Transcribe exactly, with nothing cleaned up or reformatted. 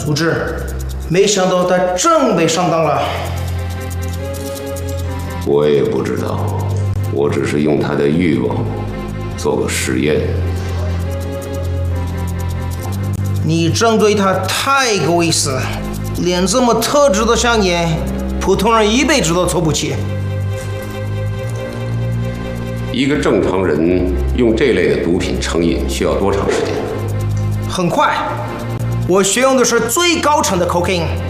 无知，没想到他真被上当了。 我也不知道，我只是用他的欲望做个实验。 你真对他太够意思，连这么特制的香烟，普通人一辈子都凑不起。 一个正常人用这类的毒品成瘾需要多长时间？ 很快，我学用的是最高层的 cocaine。